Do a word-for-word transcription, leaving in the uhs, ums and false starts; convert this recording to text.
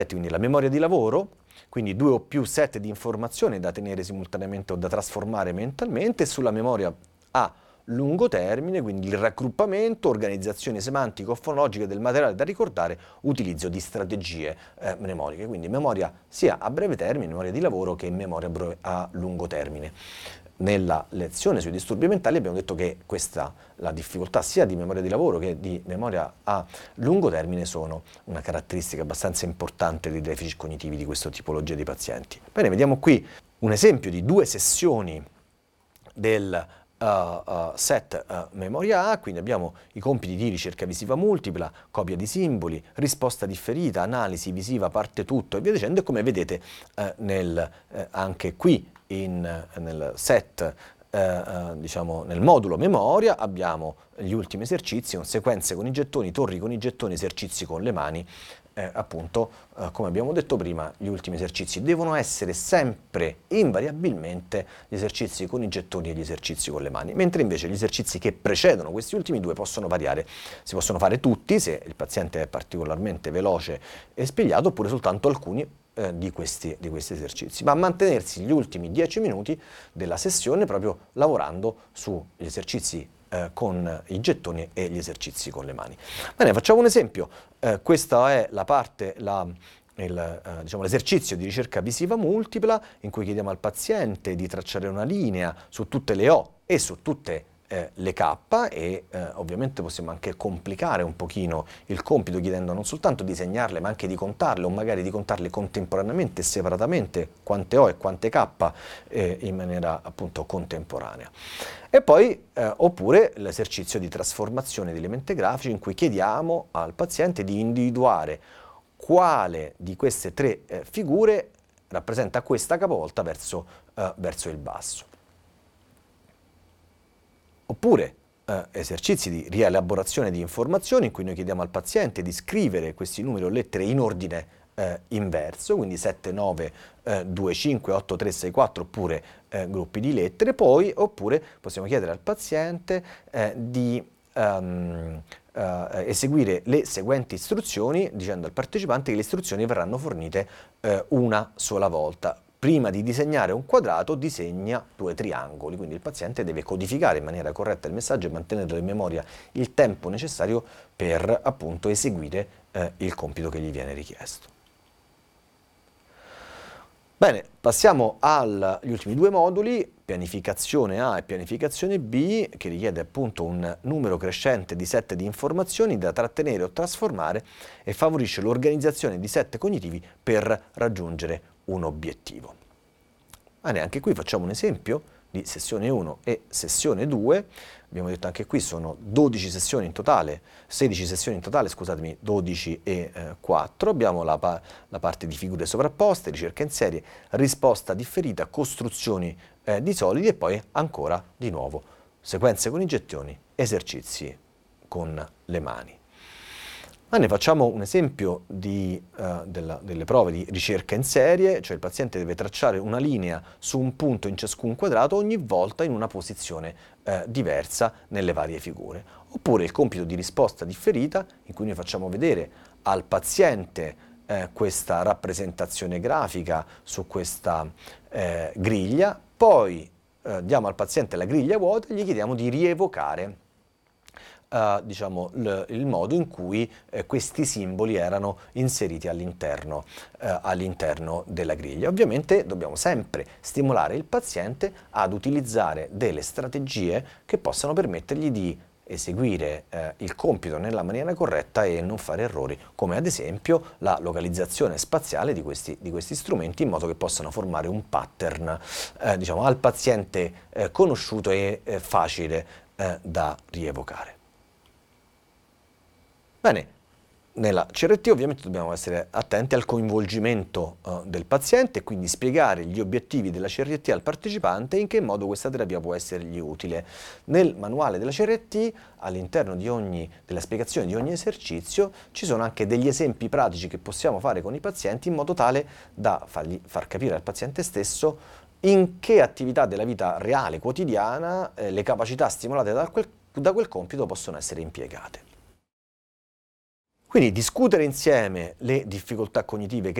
quindi la memoria di lavoro, quindi due o più set di informazioni da tenere simultaneamente o da trasformare mentalmente, e sulla memoria a lungo termine, quindi il raggruppamento, organizzazione semantico-fonologica del materiale da ricordare, utilizzo di strategie eh, mnemoniche, quindi memoria sia a breve termine, memoria di lavoro, che memoria a lungo termine. Nella lezione sui disturbi mentali abbiamo detto che questa, la difficoltà sia di memoria di lavoro che di memoria a lungo termine sono una caratteristica abbastanza importante dei deficit cognitivi di questa tipologia di pazienti. Bene, vediamo qui un esempio di due sessioni del uh, uh, set uh, memoria A, quindi abbiamo i compiti di ricerca visiva multipla, copia di simboli, risposta differita, analisi visiva parte tutto e via dicendo, e come vedete uh, nel, uh, anche qui in, nel set, eh, eh, diciamo nel modulo memoria, abbiamo gli ultimi esercizi con sequenze con i gettoni, torri con i gettoni, esercizi con le mani. Eh, appunto, eh, come abbiamo detto prima, gli ultimi esercizi devono essere sempre, invariabilmente, gli esercizi con i gettoni e gli esercizi con le mani, mentre invece gli esercizi che precedono questi ultimi due possono variare. Si possono fare tutti se il paziente è particolarmente veloce e spigliato, oppure soltanto alcuni eh, di, questi, di questi esercizi, ma mantenersi gli ultimi dieci minuti della sessione proprio lavorando sugli esercizi Eh, con i gettoni e gli esercizi con le mani. Bene, facciamo un esempio. Eh, questa è la parte, la, il, eh, diciamo, l'esercizio di ricerca visiva multipla, in cui chiediamo al paziente di tracciare una linea su tutte le O e su tutte eh, le K, e eh, ovviamente possiamo anche complicare un pochino il compito chiedendo non soltanto di segnarle, ma anche di contarle, o magari di contarle contemporaneamente e separatamente, quante O e quante K, eh, in maniera appunto contemporanea. E poi, eh, oppure l'esercizio di trasformazione di elementi grafici, in cui chiediamo al paziente di individuare quale di queste tre eh, figure rappresenta questa capovolta verso, eh, verso il basso. Oppure eh, esercizi di rielaborazione di informazioni, in cui noi chiediamo al paziente di scrivere questi numeri o lettere in ordine eh, inverso, quindi sette, nove, due, cinque, otto, tre, sei, quattro, oppure eh, gruppi di lettere. Poi, oppure possiamo chiedere al paziente eh, di um, uh, eseguire le seguenti istruzioni, dicendo al partecipante che le istruzioni verranno fornite eh, una sola volta. Prima di disegnare un quadrato, disegna due triangoli, quindi il paziente deve codificare in maniera corretta il messaggio e mantenere in memoria il tempo necessario per appunto eseguire eh, il compito che gli viene richiesto. Bene, passiamo agli ultimi due moduli, pianificazione A e pianificazione B, che richiede appunto un numero crescente di set di informazioni da trattenere o trasformare e favorisce l'organizzazione di set cognitivi per raggiungere un obiettivo. Bene, anche qui facciamo un esempio di sessione uno e sessione due. Abbiamo detto anche qui sono dodici sessioni in totale, sedici sessioni in totale, scusatemi, dodici e quattro. Abbiamo la, pa la parte di figure sovrapposte, ricerca in serie, risposta differita, costruzioni eh, di solidi, e poi ancora di nuovo sequenze con i gettoni, esercizi con le mani. Ma ne facciamo un esempio di, uh, della, delle prove di ricerca in serie, cioè il paziente deve tracciare una linea su un punto in ciascun quadrato ogni volta in una posizione uh, diversa nelle varie figure. Oppure il compito di risposta differita, in cui noi facciamo vedere al paziente uh, questa rappresentazione grafica su questa uh, griglia, poi uh, diamo al paziente la griglia vuota e gli chiediamo di rievocare Uh, diciamo, il modo in cui eh, questi simboli erano inseriti all'interno uh, all'interno della griglia. Ovviamente dobbiamo sempre stimolare il paziente ad utilizzare delle strategie che possano permettergli di eseguire eh, il compito nella maniera corretta e non fare errori, come ad esempio la localizzazione spaziale di questi, di questi strumenti, in modo che possano formare un pattern eh, diciamo, al paziente eh, conosciuto e eh, facile eh, da rievocare. Bene, nella C R T ovviamente dobbiamo essere attenti al coinvolgimento uh, del paziente, quindi spiegare gli obiettivi della C R T al partecipante e in che modo questa terapia può essergli utile. Nel manuale della C R T, all'interno di ogni, della spiegazione di ogni esercizio, ci sono anche degli esempi pratici che possiamo fare con i pazienti, in modo tale da fargli, far capire al paziente stesso in che attività della vita reale, quotidiana, eh, le capacità stimolate da quel, da quel compito possono essere impiegate. Quindi discutere insieme le difficoltà cognitive che